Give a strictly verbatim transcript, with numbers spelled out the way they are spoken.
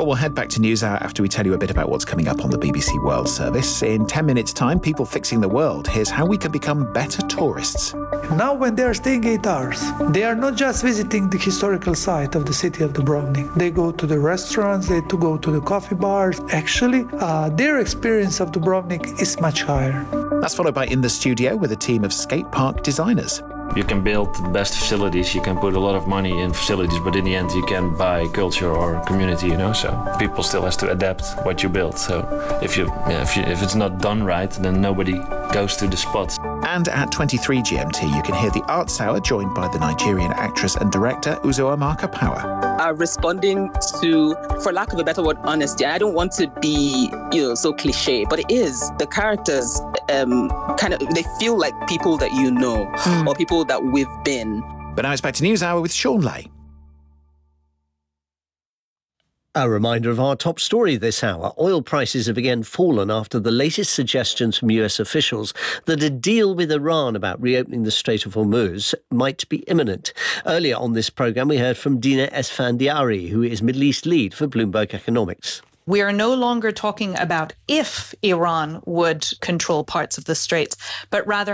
Well, we'll head back to NewsHour after we tell you a bit about what's coming up on the B B C World Service. In ten minutes' time, People Fixing the World. Here's how we can become better tourists. Now, when they are staying eight hours, they are not just visiting the historical site of the city of Dubrovnik. They go to the restaurants, they to go to the coffee bars. Actually, uh, their experience of Dubrovnik is much higher. That's followed by In the Studio with a team of skate park designers. You can build the best facilities, you can put a lot of money in facilities, but in the end you can buy culture or community, you know, so people still has to adapt what you build. So if you, yeah, if, you if it's not done right, then nobody goes to the spots. And at twenty-three G M T, you can hear the Arts Hour, joined by the Nigerian actress and director Uzoamaka Power. Uh, responding to, for lack of a better word, honesty. I don't want to be, you know, so cliche, but it is. The characters um, kind of, they feel like people that you know, mm. or people that we've been. But now it's back to NewsHour with Sean Lay. A reminder of our top story this hour. Oil prices have again fallen after the latest suggestions from U S officials that a deal with Iran about reopening the Strait of Hormuz might be imminent. Earlier on this programme, we heard from Dina Esfandiari, who is Middle East lead for Bloomberg Economics. We are no longer talking about if Iran would control parts of the Straits, but rather